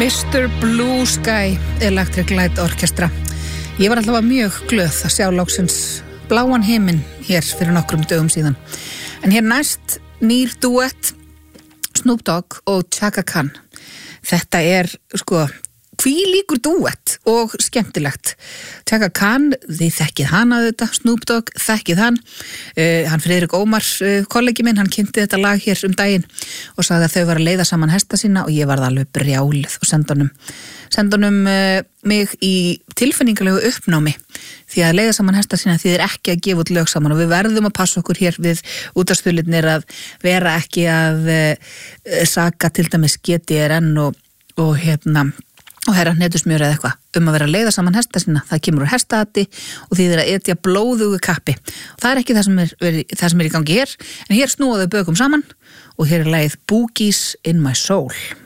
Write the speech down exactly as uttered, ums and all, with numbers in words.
mister Blue Sky Electric Light Orchestra. Ég var alltaf mjög glöð að sjá loksins bláan himinn hér fyrir nokkrum dögum síðan. En hér næst nýr duett Snoop Dogg og Chaka Khan. Þetta er sko hvílíkur duett og skemmtilegt. Chaka Khan, þið þekkið hann að þetta, Snoop Dogg, þekkið hann. Uh, hann Friðrik Ómar, uh, kollegi minn, hann kynnti þetta lag hér um daginn og sagði að þau var að leiða saman hesta sína og ég varð alveg brjálið og senda honum, senda honum uh, mig í tilfinningalegu uppnámi því að leiða saman hesta sína þýðir ekki að gefa út lög saman og við verðum að passa okkur hér við útvarpsþulirnir að vera ekki að uh, saka til dæmis G D R N og, og hérna og herra hnetusmjör eða eitthvað um að vera að leiða saman hesta sína, það kemur úr hestahatti og því þeir að etja blóðugu kappi og það er ekki það sem er, það sem er í gangi hér en hér snúa þau bökum saman og hér er lagið Boogies in my soul.